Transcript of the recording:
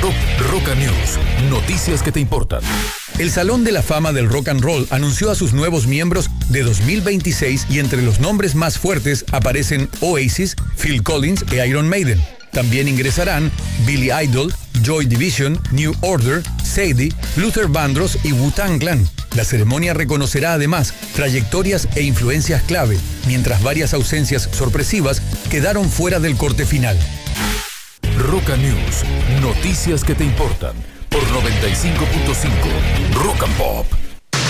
Roca News, noticias que te importan. El Salón de la Fama del Rock and Roll anunció a sus nuevos miembros de 2026 y entre los nombres más fuertes aparecen Oasis, Phil Collins e Iron Maiden. También ingresarán Billy Idol, Joy Division, New Order, Sadie, Luther Vandross y Wu-Tang Clan. La ceremonia reconocerá además trayectorias e influencias clave, mientras varias ausencias sorpresivas quedaron fuera del corte final. Roca News, noticias que te importan por 95.5 Rock and Pop.